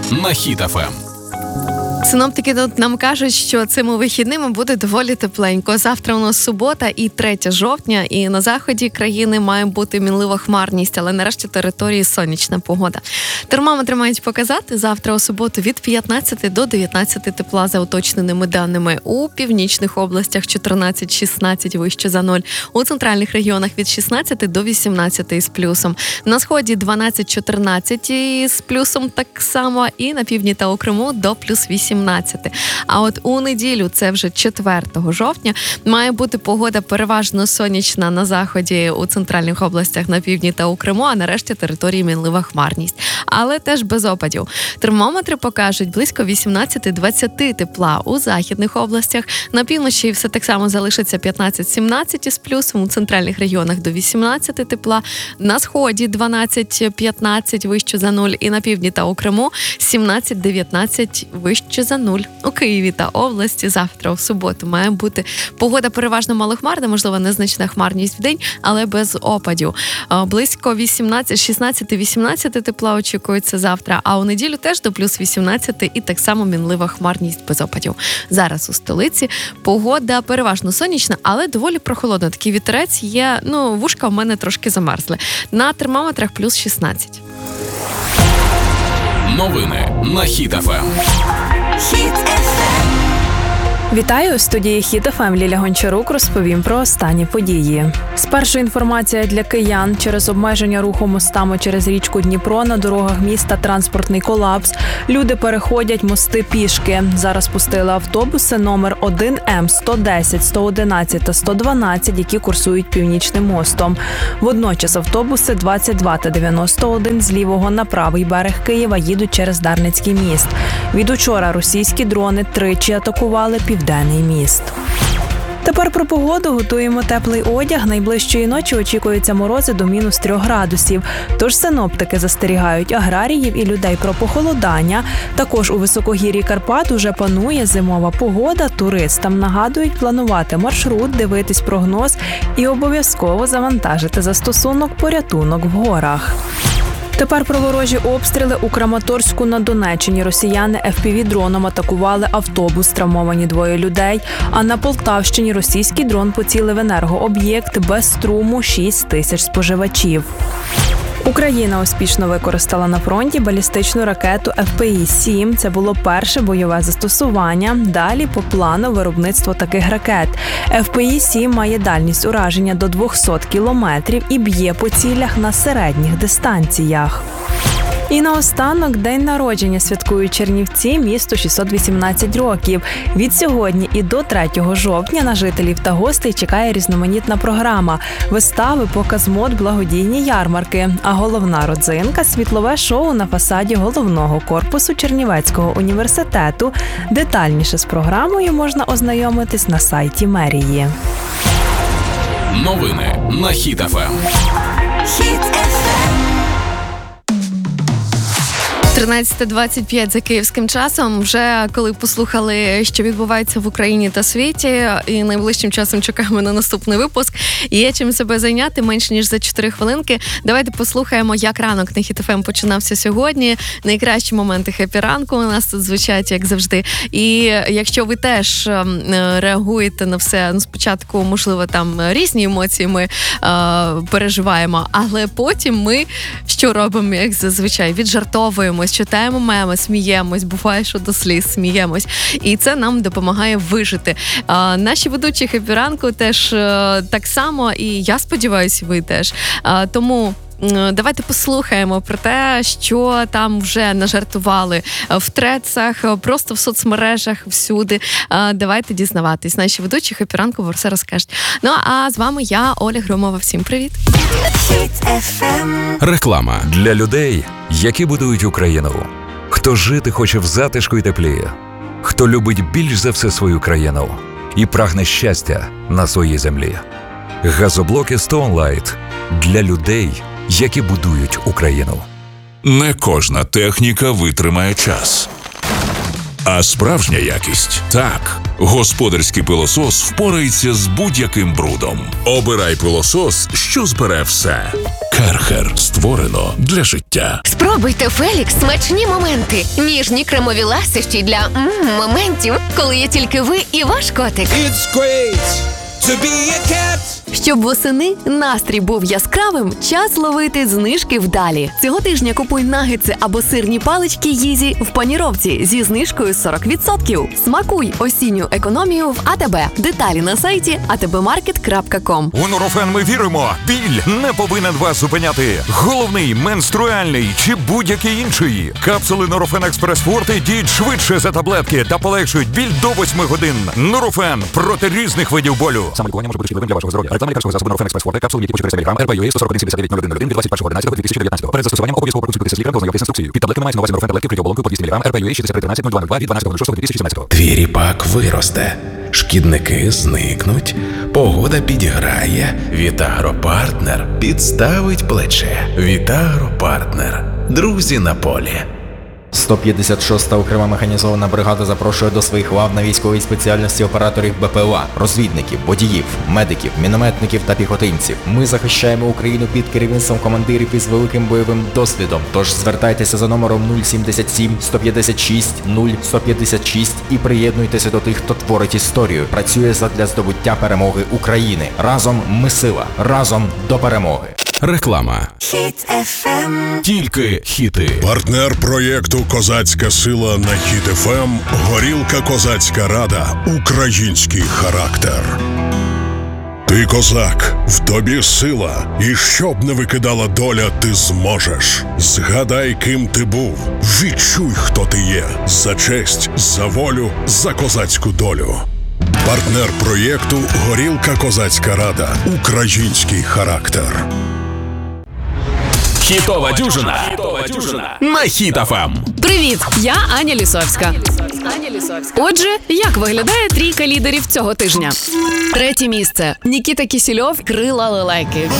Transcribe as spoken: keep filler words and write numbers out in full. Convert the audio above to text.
на Хіт еф ем. Синоптики тут нам кажуть, що цими вихідними буде доволі тепленько. Завтра у нас субота і третє жовтня, і на заході країни має бути мінлива хмарність, але нарешті території сонячна погода. Термометри мають показати завтра у суботу від п'ятнадцяти до дев'ятнадцяти тепла за уточненими даними. У північних областях чотирнадцять-шістнадцять вище за нуль. У центральних регіонах від шістнадцяти до вісімнадцяти з плюсом. На сході дванадцять-чотирнадцять з плюсом так само, і на півдні та у Криму до плюс вісімнадцять. А от у неділю, це вже четвертого жовтня, має бути погода переважно сонячна на заході, у центральних областях, на півдні та у Криму, а нарешті території мінлива хмарність. Але теж без опадів. Термометри покажуть близько вісімнадцять-двадцять тепла у західних областях. На півночі все так само залишиться п'ятнадцять-сімнадцять з плюсом, у центральних регіонах до вісімнадцяти тепла. На сході дванадцять-п'ятнадцять вище за нуль, і на півдні та у Криму сімнадцять-дев'ятнадцять вище за нуль. У Києві та області завтра, в суботу, має бути погода переважно малохмарна, можливо, незначна хмарність в день, але без опадів. Близько вісімнадцять, шістнадцять-вісімнадцять тепла очікується завтра, а у неділю теж до плюс вісімнадцять і так само мінлива хмарність без опадів. Зараз у столиці погода переважно сонячна, але доволі прохолодна. Такий вітерець є, ну, вушка в мене трошки замерзли. На термометрах плюс шістнадцять. Новини на Хіт еф ем. Хіт еф ем. Вітаю, у студії Хіт еф ем Ліля Гончарук розповім про останні події. Спершу інформація для киян. Через обмеження руху мостами через річку Дніпро на дорогах міста транспортний колапс. Люди переходять мости пішки. Зараз пустили автобуси номер один М, сто десять, сто одинадцять та сто дванадцять, які курсують Північним мостом. Водночас автобуси двадцять два та дев'яносто один з лівого на правий берег Києва їдуть через Дарницький міст. Від учора російські дрони тричі атакували Південний міст. Тепер про погоду. Готуємо теплий одяг. Найближчої ночі очікуються морози до мінус трьох градусів. Тож синоптики застерігають аграріїв і людей про похолодання. Також у високогір'ї Карпат уже панує зимова погода. Туристам нагадують планувати маршрут, дивитись прогноз і обов'язково завантажити застосунок «Порятунок в горах». Тепер про ворожі обстріли. У Краматорську на Донеччині росіяни еф пі ві-дроном атакували автобус, травмовані двоє людей. А на Полтавщині російський дрон поцілив енергооб'єкт без струму, шість тисяч споживачів. Україна успішно використала на фронті балістичну ракету еф пі і сім. Це було перше бойове застосування. Далі по плану виробництво таких ракет. еф пі і сім має дальність ураження до двісті кілометрів і б'є по цілях на середніх дистанціях. І наостанок день народження святкують Чернівці, місту шістсот вісімнадцять років. Від сьогодні і до третього жовтня на жителів та гостей чекає різноманітна програма. Вистави, показ мод, благодійні ярмарки. А головна родзинка – світлове шоу на фасаді головного корпусу Чернівецького університету. Детальніше з програмою можна ознайомитись на сайті мерії. Новини на Хіт еф ем. Хіт еф ем. тринадцята двадцять п'ять за київським часом. Вже коли послухали, що відбувається в Україні та світі, і найближчим часом чекаємо на наступний випуск. Є чим себе зайняти менш ніж за чотири хвилинки. Давайте послухаємо, як ранок на Хіт еф ем починався сьогодні. Найкращі моменти хеппі ранку у нас тут звучать, як завжди. І якщо ви теж реагуєте на все, ну, спочатку, можливо, там різні емоції ми е, переживаємо, але потім ми що робимо, як зазвичай, віджартовуємо, читаємо меми, сміємось, буває, що до сліз сміємось. І це нам допомагає вижити. А, наші ведучі хеппі ранку теж а, так само, і я сподіваюся, ви теж. А, тому давайте послухаємо про те, що там вже нажартували в трецах, просто в соцмережах, всюди. Давайте дізнаватись. Наші ведучі хеппі ранку все розкажуть. Ну, а з вами я, Оля Громова. Всім привіт. Реклама для людей, які будують Україну. Хто жити хоче в затишку і теплі. Хто любить більш за все свою країну і прагне щастя на своїй землі. Газоблоки Stone Light для людей, які будують Україну. Не кожна техніка витримає час. А справжня якість – так. Господарський пилосос впорається з будь-яким брудом. Обирай пилосос, що збере все. Керхер. Створено для життя. Спробуйте Фелікс смачні моменти. Ніжні кремові ласощі для м, моментів, коли є тільки ви і ваш котик. It's great to be a cat. Щоб восени настрій був яскравим, час ловити знижки вдалі. Цього тижня купуй нагетси або сирні палички Їзі в паніровці зі знижкою сорок відсотків. Смакуй осінню економію в АТБ. Деталі на сайті а те бе маркет крапка ком. У Нурофен ми віримо. Біль не повинен вас зупиняти. Головний, менструальний чи будь-який інший. Капсули Нурофен Експрес Форте діють швидше за таблетки та полегшують біль до восьми годин. Нурофен проти різних видів болю. Саме лікування може бути шкідливим для вашого здоров'я. Реклама лікарського засобу Нурофен Експрес Форте, капсули, які по чотириста міліграм, ер пе ю ей сто сорок один сімдесят дев'ять нуль один нуль один від двадцять першого одинадцятого дві тисячі дев'ятнадцятого. Перед застосуванням обов'язково проконсультуйтеся з лікарем та ознайомтесь з інструкцією. Під таблетками мається на увазі Нурофен таблетки вкриті оболонкою по двісті міліграм, ер пе ю ей шістдесят три тринадцять нуль два нуль два від дванадцятого шостого дві тисячі сімнадцятого. Твій ріпак виросте, шкідники зникнуть, погода підіграє, Вітагропартнер підставить плече. Вітагропартнер. Друзі на полі. сто п'ятдесят шоста окрема механізована бригада запрошує до своїх лав на військовій спеціальності операторів бе пе о а, розвідників, водіїв, медиків, мінометників та піхотинців. Ми захищаємо Україну під керівництвом командирів із великим бойовим досвідом. Тож звертайтеся за номером нуль сімдесят сім сто п'ятдесят шість нуль сто п'ятдесят шість і приєднуйтеся до тих, хто творить історію. Працює задля здобуття перемоги України. Разом ми сила. Разом до перемоги. Реклама. Хіт еф ем. Тільки хіти. Партнер проєкту «Козацька сила» на Хіт еф ем – Горілка Козацька Рада. Український характер. Ти козак, в тобі сила, і щоб не викидала доля, ти зможеш. Згадай, ким ти був, відчуй, хто ти є. За честь, за волю, за козацьку долю. Партнер проєкту «Горілка Козацька Рада. Український характер». Хітова дюжина. Хітова дюжина. На Хіт еф ем. Привіт, я Аня Лісовська. Отже, як виглядає трійка лідерів цього тижня? Третє місце. Нікіта Кісільов, Крила лелайки.